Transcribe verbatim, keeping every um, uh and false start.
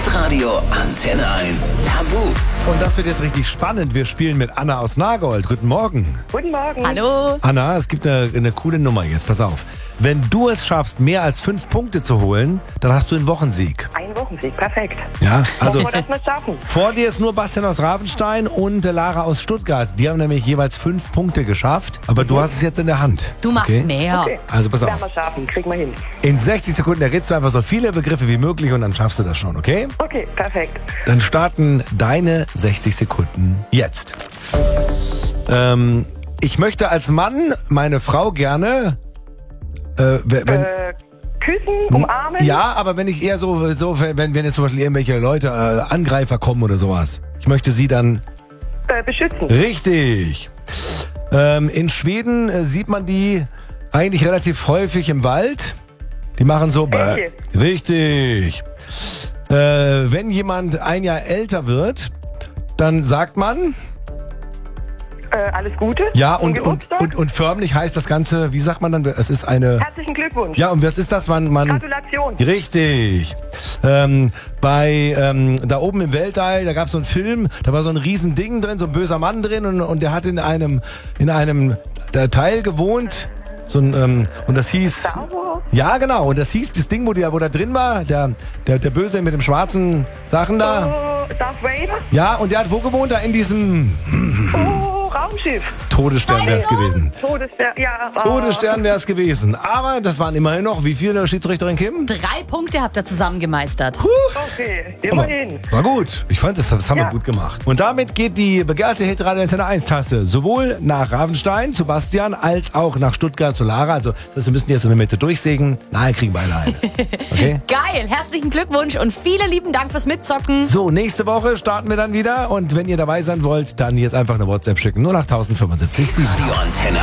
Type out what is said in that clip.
Hitradio Antenne eins Tabu. Und das wird jetzt richtig spannend. Wir spielen mit Anna aus Nagold. Guten Morgen. Guten Morgen. Hallo. Anna, es gibt eine, eine coole Nummer jetzt. Pass auf. Wenn du es schaffst, mehr als fünf Punkte zu holen, dann hast du einen Wochensieg. Ein Wochensieg, perfekt. Ja, also Hoffen wir, dass wir es schaffen. vor dir ist nur Bastian aus Ravenstein und äh, Lara aus Stuttgart. Die haben nämlich jeweils fünf Punkte geschafft. Aber du hast es jetzt in der Hand. Du machst Okay? mehr. Okay. Also pass Werden auf. wir schaffen, kriegen wir hin. In sechzig Sekunden errätst du einfach so viele Begriffe wie möglich und dann schaffst du das schon, okay? Okay, perfekt. Dann starten deine sechzig Sekunden jetzt. Ähm, ich möchte als Mann meine Frau gerne... Äh, wenn, Äh, küssen, umarmen. ja, aber wenn ich eher so, so wenn, wenn jetzt zum Beispiel irgendwelche Leute, äh, Angreifer kommen oder sowas. Ich möchte sie dann... Äh, beschützen. Richtig. Ähm, in Schweden äh, sieht man die eigentlich relativ häufig im Wald. Die machen so... Elche. Richtig. Äh, wenn jemand ein Jahr älter wird, dann sagt man... Äh, alles Gute. Ja, Zum und, und, Geburtstag. und, und förmlich heißt das Ganze, wie sagt man dann? Es ist eine... Herzlichen Glückwunsch. Ja, und was ist das? Man, man, Gratulation. richtig. Ähm, bei, ähm, da oben im Weltall, da gab es so einen Film, da war so ein riesen Ding drin, so ein böser Mann drin und, und der hat in einem, in einem Teil gewohnt. So ein, ähm, und das hieß... Star Wars? Ja, genau. Und das hieß, das Ding, wo, der, wo da drin war, der, der, der Böse mit dem schwarzen Sachen da. Oh, Darth Vader? Ja, und der hat wo gewohnt? Da in diesem Oh, Raumschiff. Todesstern wäre es gewesen. Todesstern, ja. Oh. Todesstern wäre es gewesen. Aber das waren immerhin noch, wie viele Schiedsrichterin Kim? Drei Punkte habt ihr zusammen gemeistert. Okay, immerhin. War gut. Ich fand, das, das haben Ja. wir gut gemacht. Und damit geht die begehrte Hitradio Antenne eins Tasse sowohl nach Ravenstein zu Bastian als auch nach Stuttgart zu Lara. Also das, wir müssen jetzt in der Mitte durchsägen. Nein, kriegen beide eine. Okay? Geil, herzlichen Glückwunsch und vielen lieben Dank fürs Mitzocken. So, nächste Woche starten wir dann wieder. Und wenn ihr dabei sein wollt, dann jetzt einfach eine WhatsApp schicken. null acht fünfundsiebzig sieben. Die Antenne